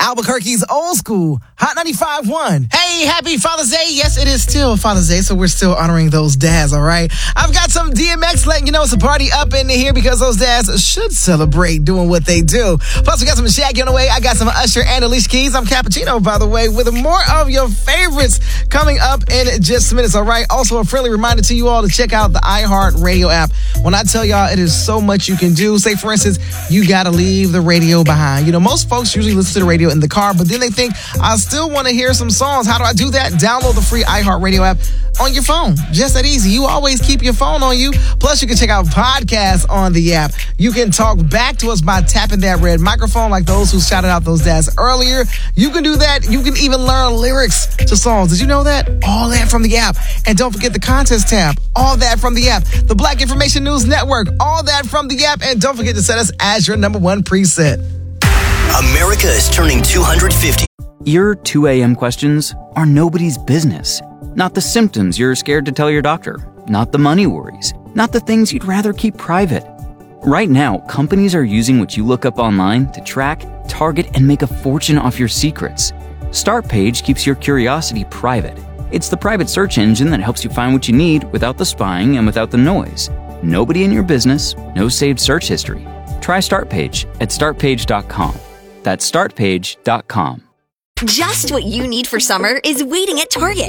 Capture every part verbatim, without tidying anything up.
Albuquerque's old school, Hot ninety-five point one. Hey, happy Father's Day. Yes, it is still Father's Day, so we're still honoring those dads, all right? I've got some D M X letting you know it's a party up in here because those dads should celebrate doing what they do. Plus, we got some Shaggy on the way. I got some Usher and Alicia Keys. I'm Cappuccino, by the way, with more of your favorites coming up in just minutes, all right? Also, a friendly reminder to you all to check out the iHeartRadio app. When I tell y'all it is so much you can do, say, for instance, you got to leave the radio behind. You know, most folks usually listen to the radio in the car, but then they think, I still want to hear some songs. How do I do that? Download the free iHeartRadio app on your phone. Just that easy. You always keep your phone on you. Plus, you can check out podcasts on the app. You can talk back to us by tapping that red microphone like those who shouted out those dads earlier. You can do that. You can even learn lyrics to songs. Did you know that? All that from the app. And don't forget the contest tab. All that from the app. The Black Information News Network. All that from the app. And don't forget to set us as your number one preset. America is turning two hundred fifty. Your two a.m. questions are nobody's business. Not the symptoms you're scared to tell your doctor. Not the money worries. Not the things you'd rather keep private. Right now, companies are using what you look up online to track, target, and make a fortune off your secrets. StartPage keeps your curiosity private. It's the private search engine that helps you find what you need without the spying and without the noise. Nobody in your business, no saved search history. Try StartPage at start page dot com. That's start page dot com. Just what you need for summer is waiting at Target.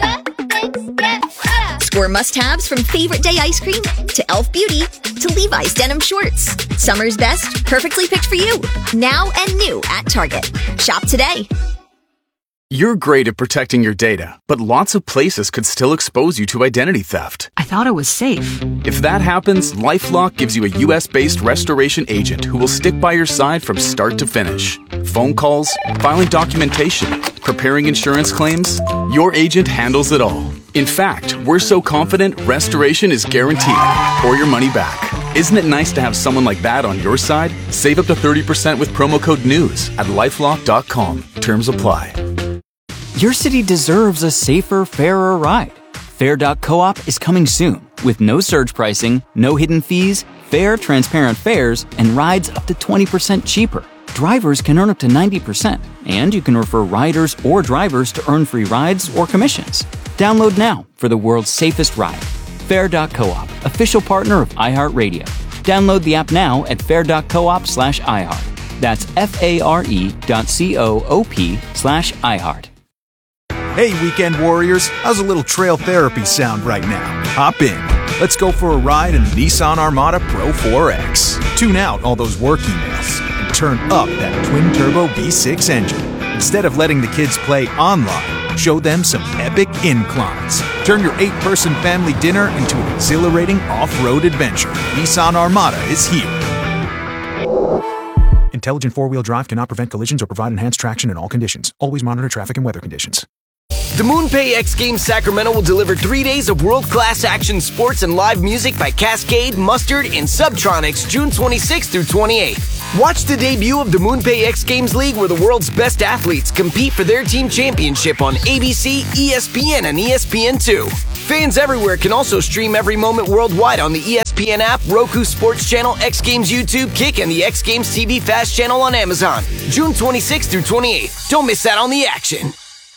Score must-haves from favorite day ice cream to e l f beauty to Levi's denim shorts. Summer's best, perfectly picked for you. Now and new at Target. Shop today. You're great at protecting your data, but lots of places could still expose you to identity theft. I thought it was safe. If that happens, LifeLock gives you a U S-based restoration agent who will stick by your side from start to finish. Phone calls, filing documentation, preparing insurance claims, your agent handles it all. In fact, we're so confident restoration is guaranteed or your money back. Isn't it nice to have someone like that on your side? Save up to thirty percent with promo code NEWS at lifelock dot com. Terms apply. Your city deserves a safer, fairer ride. Fair dot coop is coming soon with no surge pricing, no hidden fees, fair, transparent fares, and rides up to twenty percent cheaper. Drivers can earn up to ninety percent, and you can refer riders or drivers to earn free rides or commissions. Download now for the world's safest ride. Fair dot coop, official partner of iHeartRadio. Download the app now at fair dot coop slash iHeart. That's F-A-R-E dot C-O-O-P slash iHeart. Hey, weekend warriors, how's a little trail therapy sound right now? Hop in. Let's go for a ride in the Nissan Armada Pro four X. Tune out all those work emails and turn up that twin-turbo V six engine. Instead of letting the kids play online, show them some epic inclines. Turn your eight-person family dinner into an exhilarating off-road adventure. Nissan Armada is here. Intelligent four-wheel drive cannot prevent collisions or provide enhanced traction in all conditions. Always monitor traffic and weather conditions. The MoonPay X Games Sacramento will deliver three days of world-class action sports and live music by Cascade, Mustard, and Subtronics June twenty-sixth through twenty-eighth. Watch the debut of the MoonPay X Games League where the world's best athletes compete for their team championship on A B C, E S P N, and E S P N two. Fans everywhere can also stream every moment worldwide on the E S P N app, Roku Sports Channel, X Games YouTube, Kick, and the X Games T V Fast Channel on Amazon. June twenty-sixth through twenty-eighth. Don't miss out on the action.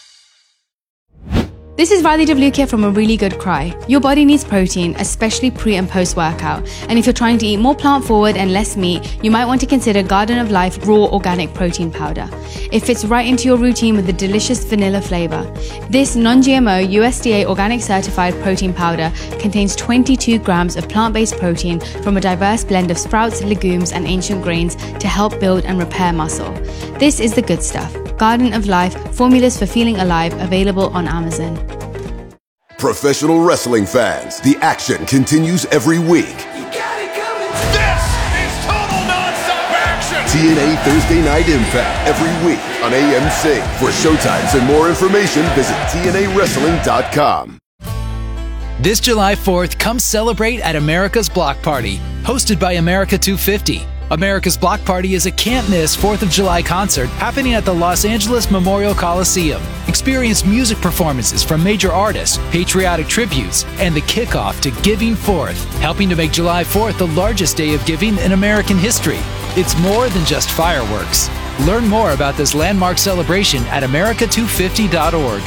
This is Riley W. here from A Really Good Cry. Your body needs protein, especially pre and post workout. And if you're trying to eat more plant forward and less meat, you might want to consider Garden of Life Raw Organic Protein Powder. It fits right into your routine with a delicious vanilla flavor. This non-G M O U S D A organic certified protein powder contains twenty-two grams of plant-based protein from a diverse blend of sprouts, legumes, and ancient grains to help build and repair muscle. This is the good stuff. Garden of Life, formulas for feeling alive, available on Amazon. Professional wrestling fans, the action continues every week. You got it coming. This is total non-stop action. T N A Thursday Night Impact every week on A M C. For showtimes and more information, visit T N A wrestling dot com. This July fourth, come celebrate at America's Block Party, hosted by America two fifty. America's Block Party is a can't-miss fourth of July concert happening at the Los Angeles Memorial Coliseum. Experience music performances from major artists, patriotic tributes, and the kickoff to Giving Fourth, helping to make July fourth the largest day of giving in American history. It's more than just fireworks. Learn more about this landmark celebration at America two fifty dot org.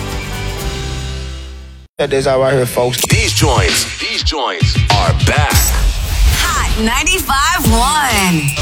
That's all right here, folks. These joints, these joints are back. Hot ninety-five point one.